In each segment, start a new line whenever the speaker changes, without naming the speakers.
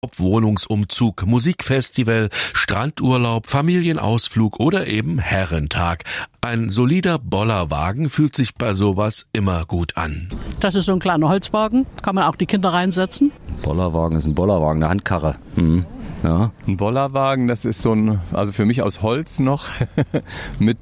Wohnungsumzug, Musikfestival, Strandurlaub, Familienausflug oder eben Herrentag. Ein solider Bollerwagen fühlt sich bei sowas immer gut an.
Das ist so ein kleiner Holzwagen, kann man auch die Kinder reinsetzen.
Bollerwagen ist ein Bollerwagen, eine Handkarre. Ja.
Ein Bollerwagen, das ist so ein, also für mich aus Holz noch, mit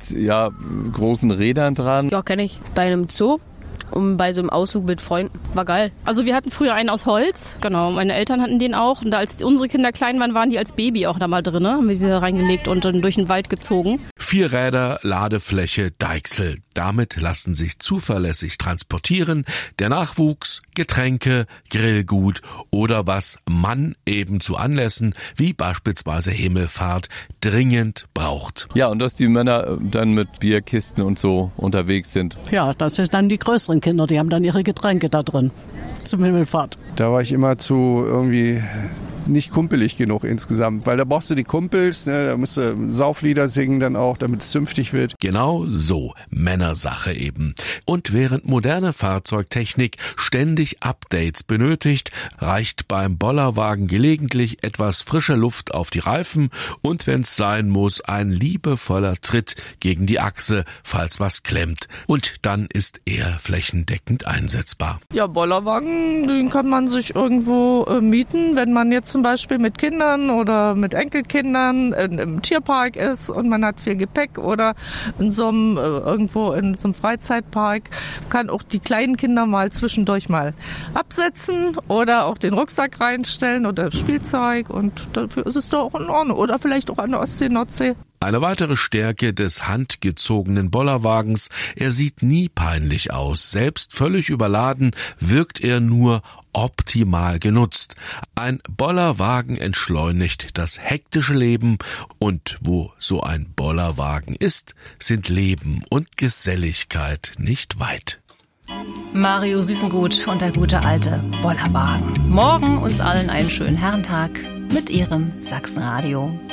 großen Rädern dran.
Ja, kenne ich. Bei einem Zoo. Und bei so einem Ausflug mit Freunden. War geil.
Also wir hatten früher einen aus Holz. Genau, meine Eltern hatten den auch. Und als unsere Kinder klein waren, waren die als Baby auch da mal drin. Haben wir sie da reingelegt und dann durch den Wald gezogen.
4 Räder, Ladefläche, Deichsel. Damit lassen sich zuverlässig transportieren der Nachwuchs, Getränke, Grillgut oder was man eben zu Anlässen wie beispielsweise Himmelfahrt dringend braucht.
Ja, und dass die Männer dann mit Bierkisten und so unterwegs sind.
Ja, das sind dann die größeren Kinder, die haben dann ihre Getränke da drin zum Himmelfahrt.
Da war ich immer zu irgendwie nicht kumpelig genug insgesamt, weil da brauchst du die Kumpels, ne, da musst du Sauflieder singen dann auch, damit es zünftig wird.
Genau so, Männersache eben. Und während moderne Fahrzeugtechnik ständig Updates benötigt, reicht beim Bollerwagen gelegentlich etwas frische Luft auf die Reifen und wenn's sein muss, ein liebevoller Tritt gegen die Achse, falls was klemmt. Und dann ist er flächendeckend einsetzbar.
Ja, Bollerwagen, den kann man sich irgendwo mieten, wenn man jetzt zum Beispiel mit Kindern oder mit Enkelkindern im Tierpark ist und man hat viel Gepäck oder in so einem, irgendwo in so einem Freizeitpark, kann auch die kleinen Kinder mal zwischendurch mal absetzen oder auch den Rucksack reinstellen oder Spielzeug und dafür ist es doch auch in Ordnung. Oder vielleicht auch an der Ostsee, Nordsee.
Eine weitere Stärke des handgezogenen Bollerwagens, er sieht nie peinlich aus. Selbst völlig überladen wirkt er nur optimal genutzt. Ein Bollerwagen entschleunigt das hektische Leben und wo so ein Bollerwagen ist, sind Leben und Geselligkeit nicht weit.
Mario Süßengut und der gute alte Bollerwagen. Morgen uns allen einen schönen Herrentag mit Ihrem Sachsenradio.